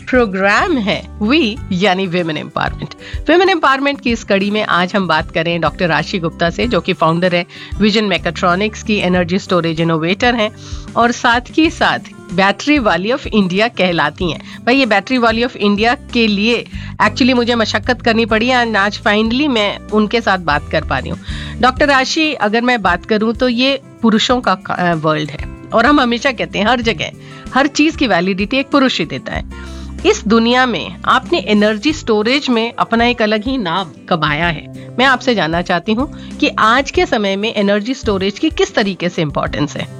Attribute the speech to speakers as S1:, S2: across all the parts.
S1: Programme है we यानी women empowerment. Women empowerment की इस कड़ी में आज हम बात करें डॉक्टर राशि गुप्ता से, जो कि फाउंडर है विजन मैकाट्रॉनिक्स की, एनर्जी स्टोरेज इनोवेटर हैं और साथ ही साथ बैटरी वाली ऑफ इंडिया कहलाती हैं। भाई ये बैटरी वाली ऑफ इंडिया के लिए एक्चुअली मुझे मशक्कत करनी पड़ी एंड आज फाइनली मैं उनके साथ बात कर पा रही हूँ। डॉक्टर राशि, अगर मैं बात करूँ तो ये पुरुषों का वर्ल्ड है और हम हमेशा कहते हैं हर जगह हर चीज की वैलिडिटी एक पुरुष ही देता है। इस दुनिया में आपने एनर्जी स्टोरेज में अपना एक अलग ही नाम कमाया है। मैं आपसे जानना चाहती हूँ कि आज के समय में एनर्जी स्टोरेज की किस तरीके से इम्पोर्टेंस है।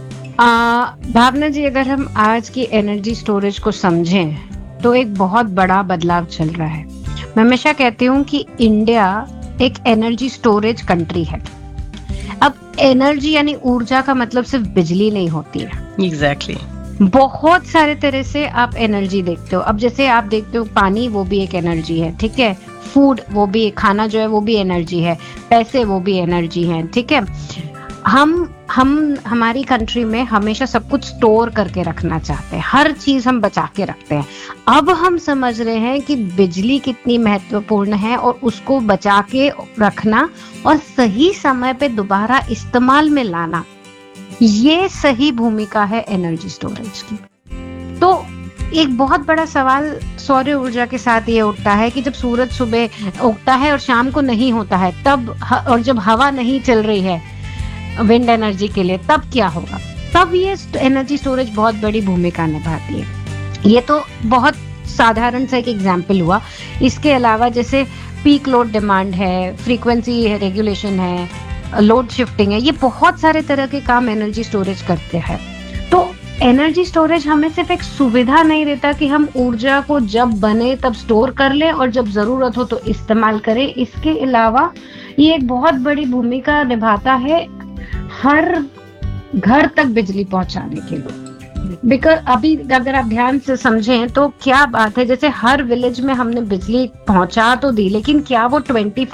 S2: भावना जी, अगर हम आज की एनर्जी स्टोरेज को समझें तो एक बहुत बड़ा बदलाव चल रहा है। मैं हमेशा कहती हूँ कि इंडिया एक एनर्जी स्टोरेज कंट्री है। अब एनर्जी यानी ऊर्जा का मतलब सिर्फ बिजली नहीं होती है।
S1: एग्जैक्टली
S2: बहुत सारे तरह से आप एनर्जी देखते हो। अब जैसे आप देखते हो पानी, वो भी एक एनर्जी है, ठीक है। फूड, वो भी, खाना जो है वो भी एनर्जी है। पैसे, वो भी एनर्जी है, ठीक है। हम हमारी कंट्री में हमेशा सब कुछ स्टोर करके रखना चाहते हैं, हर चीज हम बचा के रखते हैं। अब हम समझ रहे हैं कि बिजली कितनी महत्वपूर्ण है और उसको बचा के रखना और सही समय पे दोबारा इस्तेमाल में लाना, ये सही भूमिका है एनर्जी स्टोरेज की। तो एक बहुत बड़ा सवाल सौर ऊर्जा के साथ ये उठता है कि जब सूरज सुबह उगता है और शाम को नहीं होता है तब, और जब हवा नहीं चल रही है विंड एनर्जी के लिए, तब क्या होगा? तब ये एनर्जी स्टोरेज बहुत बड़ी भूमिका निभाती है। ये तो बहुत साधारण सा एक एग्जाम्पल हुआ। इसके अलावा जैसे पीक लोड डिमांड है, फ्रीक्वेंसी रेगुलेशन है, लोड शिफ्टिंग है, ये बहुत सारे तरह के काम एनर्जी स्टोरेज करते हैं। तो एनर्जी स्टोरेज हमें सिर्फ एक सुविधा नहीं देता कि हम ऊर्जा को जब बने तब स्टोर कर लें और जब जरूरत हो तो इस्तेमाल करें। इसके अलावा ये एक बहुत बड़ी भूमिका निभाता है हर घर तक बिजली पहुंचाने के लिए। बिकॉज अभी अगर आप ध्यान से समझें तो क्या बात है, जैसे हर विलेज में हमने बिजली पहुंचा तो दी, लेकिन क्या वो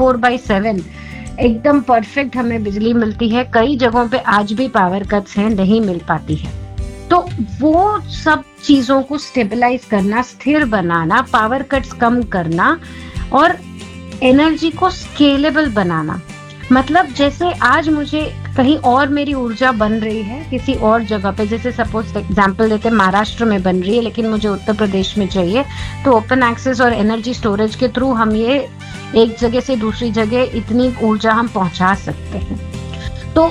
S2: 24/7 एकदम परफेक्ट हमें बिजली मिलती है? कई जगहों पे आज भी पावर कट्स हैं, नहीं मिल पाती है। तो वो सब चीजों को स्टेबलाइज करना, स्थिर बनाना, पावर कट्स कम करना और एनर्जी को स्केलेबल बनाना, मतलब जैसे आज मुझे कहीं और मेरी ऊर्जा बन रही है किसी और जगह पे, जैसे सपोज एग्जांपल देते हैं महाराष्ट्र में बन रही है लेकिन मुझे उत्तर प्रदेश में चाहिए, तो ओपन एक्सेस और एनर्जी स्टोरेज के थ्रू हम ये एक जगह से दूसरी जगह इतनी ऊर्जा हम पहुंचा सकते हैं। तो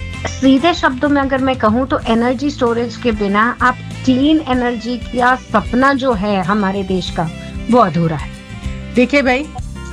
S2: सीधे शब्दों में अगर मैं कहूँ तो एनर्जी स्टोरेज के बिना आप क्लीन एनर्जी का सपना जो है हमारे देश का, वो अधूरा है।
S1: देखिए भाई,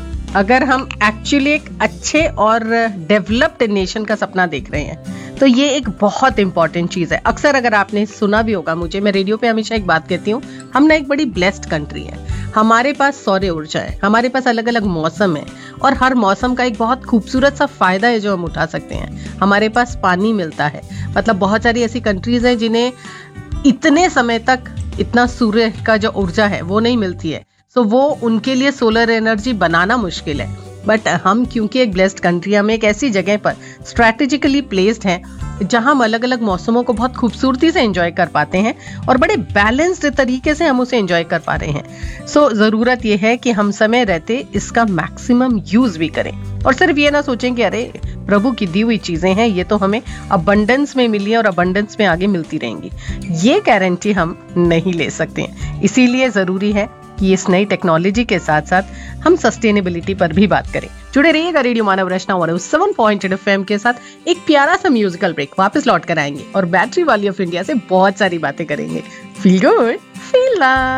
S1: अगर हम एक्चुअली एक अच्छे और डेवलप्ड नेशन का सपना देख रहे हैं तो ये एक बहुत इंपॉर्टेंट चीज है। अक्सर अगर आपने सुना भी होगा, मुझे, मैं रेडियो पे हमेशा एक बात कहती हूँ, हम ना एक बड़ी ब्लेस्ड कंट्री है। हमारे पास सौर ऊर्जा है, हमारे पास अलग अलग मौसम है और हर मौसम का एक बहुत खूबसूरत सा फायदा है जो हम उठा सकते हैं। हमारे पास पानी मिलता है, मतलब बहुत सारी ऐसी कंट्रीज हैं जिन्हें इतने समय तक इतना सूर्य का जो ऊर्जा है वो नहीं मिलती है, सो वो उनके लिए सोलर एनर्जी बनाना मुश्किल है। बट हम क्योंकि एक ब्लेस्ड कंट्री, हम एक ऐसी जगह पर स्ट्रैटेजिकली प्लेस्ड हैं जहां हम अलग अलग मौसमों को बहुत खूबसूरती से एंजॉय कर पाते हैं और बड़े बैलेंस्ड तरीके से हम उसे एंजॉय कर पा रहे हैं। सो जरूरत यह है कि हम समय रहते इसका मैक्सिमम यूज भी करें और सिर्फ ये ना सोचें कि अरे प्रभु की दी हुई चीजें हैं, ये तो हमें अबंडेंस में मिली है और अबंडेंस में आगे मिलती रहेंगी, ये गारंटी हम नहीं ले सकते हैं। इसीलिए जरूरी है कि इस नई टेक्नोलॉजी के साथ साथ हम सस्टेनेबिलिटी पर भी बात करें। जुड़े रहिएगा रेडियो मानव रचना 107.8 FM के साथ। एक प्यारा सा म्यूजिकल ब्रेक, वापस लौट कर आएंगे और बैटरी वाली ऑफ इंडिया से बहुत सारी बातें करेंगे। Feel good, feel love.